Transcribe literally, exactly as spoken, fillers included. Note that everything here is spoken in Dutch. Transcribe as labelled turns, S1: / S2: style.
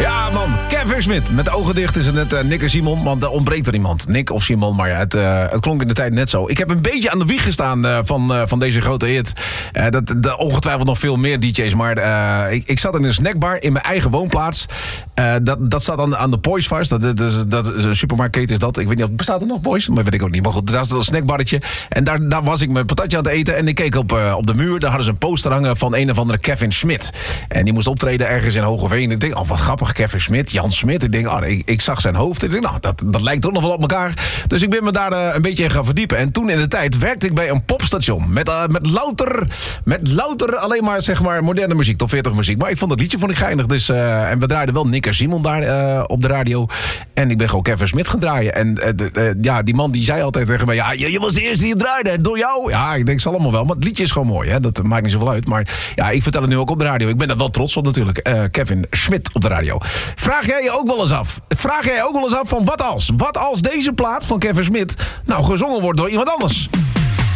S1: Ja, man. Kevin Smit. Met de ogen dicht is het net uh, Nick en Simon. Want er ontbreekt er iemand. Nick of Simon, maar ja, het, uh, het klonk in de tijd net zo. Ik heb een beetje aan de wieg gestaan uh, van, uh, van deze grote hit. Uh, dat, dat, ongetwijfeld nog veel meer D J's. Maar uh, ik, ik zat in een snackbar in mijn eigen woonplaats. Uh, dat, dat zat aan, aan de Boys vast. Dat, dat, dat, dat is een supermarktketen is dat. Ik weet niet of bestaat er nog Boys? Maar weet ik ook niet. Maar goed, daar zat een snackbarretje. En daar, daar was ik mijn patatje aan het eten. En ik keek op, uh, op de muur. Daar hadden ze een poster hangen van een of andere Kevin Smit. En die moest optreden ergens in Hogeveen. Ik denk, oh wat grappig, Kevin Smit, Jan Smit. Ik denk, oh, ik, ik zag zijn hoofd. Ik denk, nou, dat, dat lijkt toch nog wel op elkaar. Dus ik ben me daar uh, een beetje in gaan verdiepen. En toen in de tijd werkte ik bij een popstation. Met, uh, met, louter, met louter alleen maar, zeg maar, moderne muziek. Top veertig muziek. Maar ik vond het liedje vond ik geinig. Dus, uh, en we draaiden wel Nick en Simon daar uh, op de radio. En ik ben gewoon Kevin Smit gaan draaien. En uh, de, uh, ja, die man die zei altijd tegen mij, ja, je, je was de eerste die het draaide. Door jou? Ja, ik denk, zal allemaal wel. Maar het liedje is gewoon mooi. Hè? Dat maakt niet zoveel uit. Maar ja, ik vertel het nu ook op de radio. Ik ben er wel trots op natuurlijk. Uh, Kevin Smit op de radio. Vraag jij je ook wel eens af? Vraag jij je ook wel eens af van wat als? Wat als deze plaat van Kevin Smit nou gezongen wordt door iemand anders?